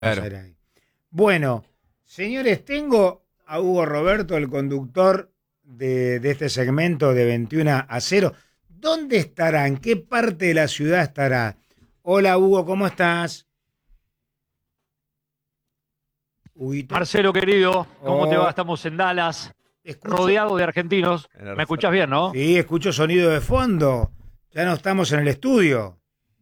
Claro. hacer ahí. Bueno, señores, tengo a Hugo Roberto, el conductor de este segmento de 21 a 0. ¿Dónde estará? ¿En qué parte de la ciudad estará? Hola Hugo, ¿cómo estás? Huguito. Marcelo querido, ¿cómo te va? Oh, Estamos en Dallas, escucho. rodeado de argentinos. ¿Me escuchás bien, no? Sí, escucho sonido de fondo. Ya no estamos en el estudio.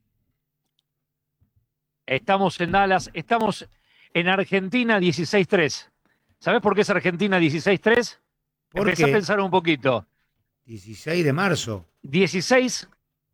Estamos en Dallas, estamos en Argentina 16-3. ¿Sabés por qué es Argentina 16-3? ¿Por Empecé a qué? pensar un poquito. 16 de marzo. 16,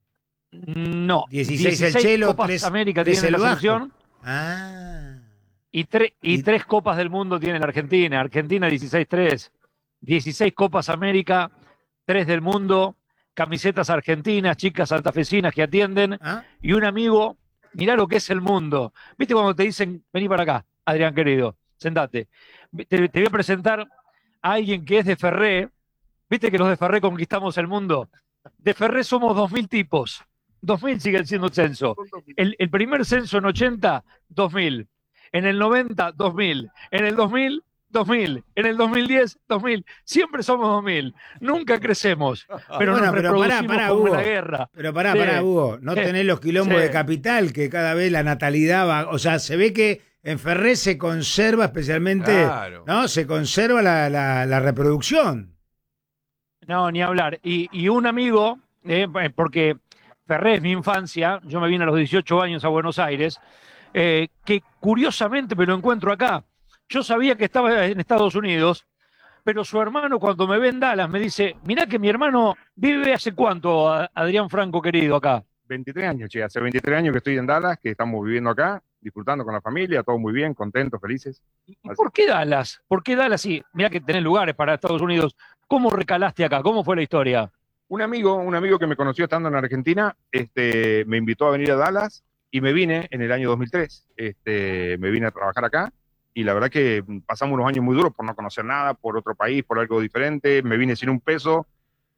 no, 16 el 16 Chelo, Copas 3, América 3 tiene el la Vasco. selección Ah. y Y, 3 Copas del Mundo tiene la Argentina. Argentina 16-3, 16 Copas América, 3 del Mundo, camisetas argentinas, chicas santafesinas que atienden ¿ah? y un amigo. Mirá lo que es el mundo. ¿Viste cuando te dicen, vení para acá, Adrián querido, sentate? Te voy a presentar a alguien que es de Ferré. ¿Viste que los de Ferré conquistamos el mundo? De Ferré somos 2000 tipos. 2000 siguen siendo censo. El primer censo en 80, 2000. En el 90, 2000. En el 2000, 2000. En el 2010, 2000. Siempre somos 2000. Nunca crecemos, pero nos Bueno, pero reproducimos pará, como en la Hugo. guerra. Pero Sí, pará, Hugo. No tenés los sí. quilombos de capital, que cada vez la natalidad va. O sea, se ve que en Ferré se conserva especialmente, Claro. ¿no? Se conserva la reproducción. No, ni hablar. Y un amigo, porque Ferré es mi infancia, yo me vine a los 18 años a Buenos Aires, que curiosamente me lo encuentro acá. Yo sabía que estaba en Estados Unidos, pero su hermano cuando me ve en Dallas me dice, mirá que mi hermano vive hace cuánto, Adrián Franco querido, acá. 23 años, che, hace 23 años que estoy en Dallas, que estamos viviendo acá, disfrutando con la familia, todo muy bien, contentos, felices. ¿Y Así- por qué Dallas? ¿Por qué Dallas? Sí, mirá que tenés lugares para Estados Unidos. ¿Cómo recalaste acá? ¿Cómo fue la historia? un amigo que me conoció estando en Argentina, me invitó a venir a Dallas y me vine en el año 2003. Me vine a trabajar acá y la verdad que pasamos unos años muy duros por no conocer nada, por otro país, por algo diferente. Me vine sin un peso,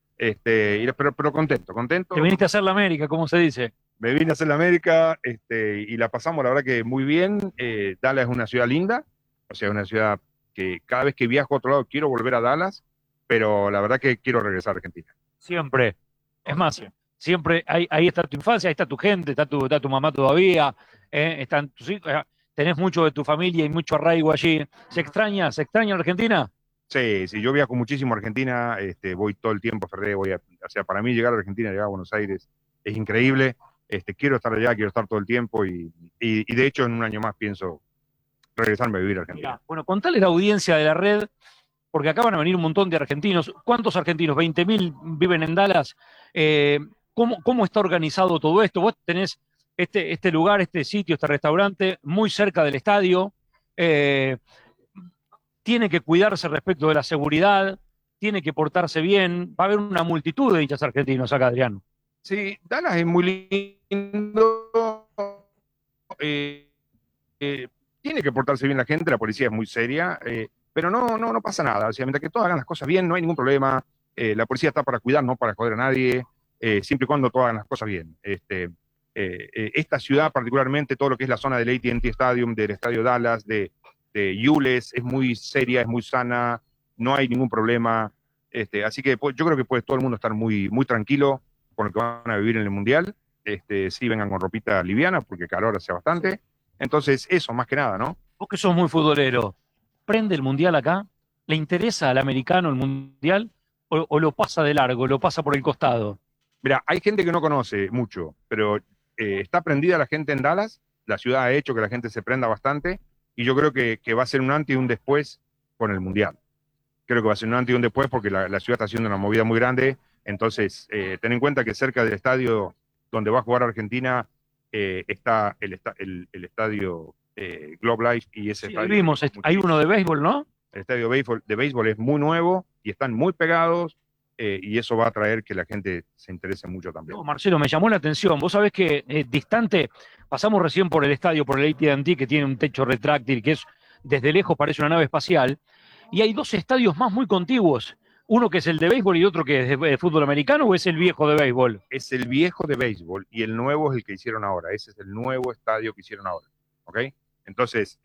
pero contento, Te contento. viniste a hacer la América, como se dice. Me vine a hacer la América, y la pasamos, la verdad que muy bien. Dallas es una ciudad linda, o sea, es una ciudad que cada vez que viajo a otro lado quiero volver a Dallas, pero la verdad que quiero regresar a Argentina. Siempre. Es más, siempre ahí está tu infancia, ahí está tu gente, está tu mamá todavía, están tus hijos, tenés mucho de tu familia y mucho arraigo allí. ¿Se extraña Argentina? Sí, sí, yo viajo muchísimo a Argentina, voy todo el tiempo a Ferré, o sea, para mí llegar a Argentina, llegar a Buenos Aires, es increíble. Quiero estar allá, quiero estar todo el tiempo y de hecho en un año más pienso regresarme a vivir a Argentina. Mirá, bueno, contale a la audiencia de la red, porque acá van a venir un montón de argentinos. ¿Cuántos argentinos? ¿20.000 viven en Dallas? Eh, ¿cómo está organizado todo esto? Vos tenés este lugar, este sitio, este restaurante muy cerca del estadio. eh, Tiene que cuidarse respecto de la seguridad, tiene que portarse bien. Va a haber una multitud de hinchas argentinos acá, Adrián. Sí, Dallas es muy lindo. eh, Tiene que portarse bien la gente, la policía es muy seria, pero no pasa nada. O sea, mientras que todos hagan las cosas bien, no hay ningún problema. La policía está para cuidar, no para joder a nadie, siempre y cuando todos hagan las cosas bien. Esta ciudad, particularmente, todo lo que es la zona del AT&T Stadium, del Estadio Dallas, de Yules, es muy seria, es muy sana, no hay ningún problema. Así que pues, yo creo que puede todo el mundo estar muy, muy tranquilo con lo que van a vivir en el Mundial. Sí, vengan con ropita liviana, porque calor hace bastante. Entonces, eso, más que nada, ¿no? Vos que sos muy futbolero, ¿prende el mundial acá? ¿Le interesa al americano el mundial? ¿O lo pasa de largo, lo pasa por el costado? Mira, hay gente que no conoce mucho, pero está prendida la gente en Dallas. La ciudad ha hecho que la gente se prenda bastante y yo creo que va a ser un antes y un después con el Mundial. Creo que va a ser un antes y un después porque la ciudad está haciendo una movida muy grande. Entonces, ten en cuenta que cerca del estadio donde va a jugar Argentina está el estadio Globe Life y ese Sí, ahí estadio vimos, es hay uno muchísimo. de béisbol, ¿no? El estadio de béisbol es muy nuevo y están muy pegados, y eso va a traer que la gente se interese mucho también. No, Marcelo, me llamó la atención. Vos sabés que distante, pasamos recién por el estadio, por el AT&T, que tiene un techo retráctil, que es desde lejos parece una nave espacial, y hay dos estadios más muy contiguos. Uno que es el de béisbol y otro que es de fútbol americano, ¿o es el viejo de béisbol? Es el viejo de béisbol y el nuevo es el que hicieron ahora. Ese es el nuevo estadio que hicieron ahora. ¿Ok? Entonces,